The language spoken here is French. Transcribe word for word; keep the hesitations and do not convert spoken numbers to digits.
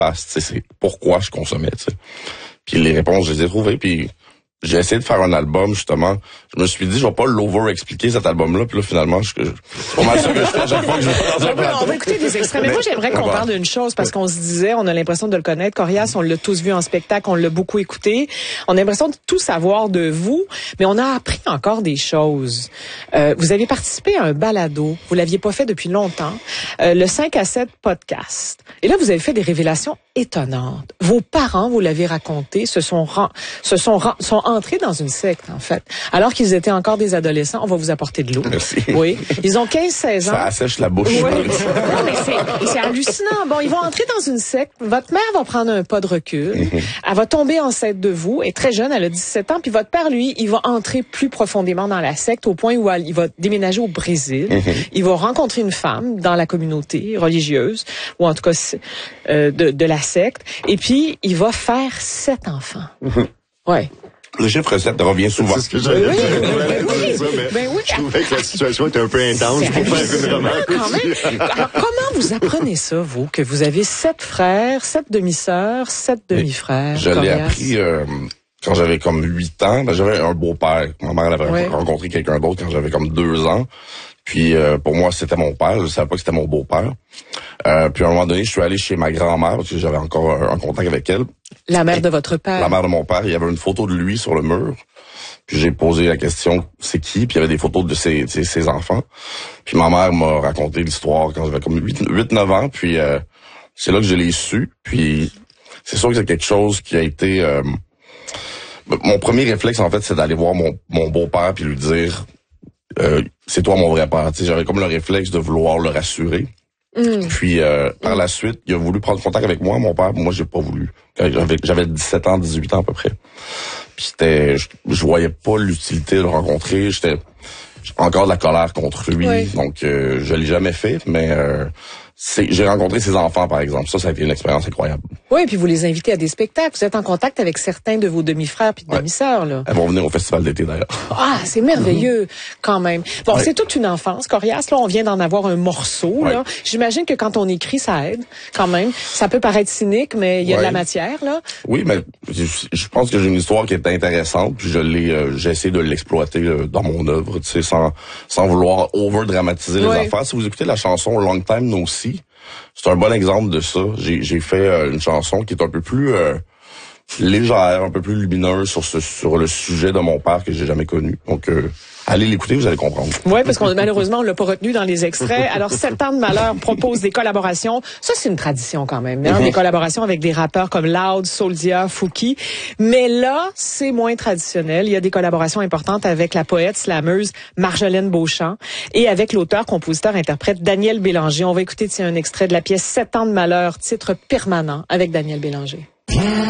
passe, tu sais, c'est pourquoi je consommais, tu sais. Puis les réponses, je les ai trouvées, puis j'ai essayé de faire un album, justement. Je me suis dit, je vais pas l'over-expliquer, cet album-là. Puis là, finalement, je, je, c'est pas mal ça que je fais à chaque fois que je vais dans un plateau. On va écouter des extraits. Mais, mais moi, j'aimerais qu'on parle d'une chose, parce qu'on se disait, on a l'impression de le connaître. Corias, on l'a tous vu en spectacle, on l'a beaucoup écouté. On a l'impression de tout savoir de vous, mais on a appris encore des choses. Euh, vous avez participé à un balado. Vous l'aviez pas fait depuis longtemps. Euh, le cinq à sept podcast. Et là, vous avez fait des révélations étonnantes. Vos parents, vous l'avez raconté, se sont, ren- se sont, ren- sont entrés dans une secte, en fait. Alors qu'ils étaient encore des adolescents, on va vous apporter de l'eau. Merci. Oui. Ils ont quinze seize ans. Ça assèche la bouche. Oui. Non, mais c'est, c'est hallucinant. Bon, ils vont entrer dans une secte. Votre mère va prendre un pas de recul. Mm-hmm. Elle va tomber enceinte de vous. Elle est très jeune, elle a dix-sept ans. Puis votre père, lui, il va entrer plus profondément dans la secte au point où elle, il va déménager au Brésil. Mm-hmm. Il va rencontrer une femme dans la communauté religieuse, ou en tout cas euh, de, de la secte. Et puis, il va faire sept enfants. Mm-hmm. Ouais. Le chiffre sept revient souvent. C'est ce que j'allais oui, dire. oui, oui, ça, mais ben oui. je trouvais que la situation était un peu intense pour faire une remarque quand aussi. même. Alors, comment vous apprenez ça, vous, que vous avez sept frères, sept demi-sœurs, sept demi-frères? Je l'ai appris euh, quand j'avais comme huit ans. Ben, j'avais un beau-père. Ma mère avait ouais. rencontré quelqu'un d'autre quand j'avais comme deux ans. Puis euh, pour moi, c'était mon père. Je savais pas que c'était mon beau-père. Euh, puis à un moment donné, je suis allé chez ma grand-mère parce que j'avais encore un, un contact avec elle. La mère de votre père? La mère de mon père. Il y avait une photo de lui sur le mur. Puis j'ai posé la question, c'est qui? Puis il y avait des photos de ses, ses, ses enfants. Puis ma mère m'a raconté l'histoire quand j'avais comme huit neuf ans. Puis euh, c'est là que je l'ai su. Puis c'est sûr que c'est quelque chose qui a été... Euh, mon premier réflexe, en fait, c'est d'aller voir mon, mon beau-père puis lui dire... Euh, c'est toi mon vrai père. Tu sais, j'avais comme le réflexe de vouloir le rassurer. Mm. Puis euh, mm. par la suite, il a voulu prendre contact avec moi, mon père. Moi, j'ai pas voulu. J'avais, j'avais dix-sept ans, dix-huit ans à peu près. Puis c'était, je, je voyais pas l'utilité de le rencontrer. J'étais encore de la colère contre lui. Oui. Donc euh, je l'ai jamais fait, mais euh, c'est, j'ai rencontré ses enfants, par exemple. Ça, ça a été une expérience incroyable. Oui, puis vous les invitez à des spectacles. Vous êtes en contact avec certains de vos demi-frères puis de ouais. demi-sœurs, là. Elles vont venir au festival d'été, d'ailleurs. Ah, c'est merveilleux, mm-hmm. quand même. Bon, ouais. c'est toute une enfance, Corias. Là, on vient d'en avoir un morceau, ouais. là. J'imagine que quand on écrit, ça aide, quand même. Ça peut paraître cynique, mais il y a ouais. de la matière, là. Oui, mais je, je pense que j'ai une histoire qui est intéressante, puis je l'ai, euh, j'essaie de l'exploiter euh, dans mon œuvre, tu sais, sans, sans vouloir over-dramatiser les ouais. affaires. Si vous écoutez la chanson Long Time No See, c'est un bon exemple de ça. J'ai, j'ai fait euh, une chanson qui est un peu plus euh, légère, un peu plus lumineuse sur ce sur le sujet de mon père que j'ai jamais connu. Donc, euh, allez l'écouter, vous allez comprendre. Oui, parce qu'on malheureusement, on l'a pas retenu dans les extraits. Alors, Sept ans de malheur propose des collaborations. Ça, c'est une tradition quand même. Hein? Mm-hmm. Des collaborations avec des rappeurs comme Loud, Souldia, Fouki. Mais là, c'est moins traditionnel. Il y a des collaborations importantes avec la poète slameuse Marjolaine Beauchamp et avec l'auteur, compositeur, interprète Daniel Bélanger. On va écouter tiens, un extrait de la pièce Sept ans de malheur, titre permanent avec Daniel Bélanger.